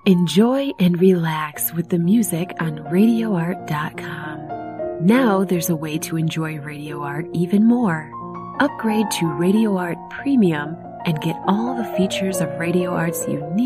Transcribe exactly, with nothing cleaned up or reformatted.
Enjoy and relax with the music on radio art dot com. Now there's a way to enjoy Radio Art even more. Upgrade to Radio Art Premium and get all the features of Radio Art's unique